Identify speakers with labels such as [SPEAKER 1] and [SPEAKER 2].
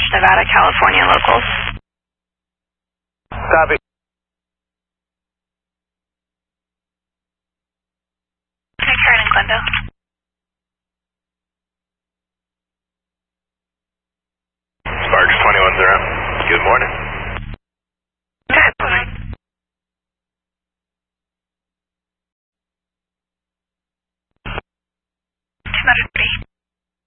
[SPEAKER 1] Nevada, California locals.
[SPEAKER 2] Copy.
[SPEAKER 1] Okay, Karen and Glendale.
[SPEAKER 2] Sparks 21's around. Good morning.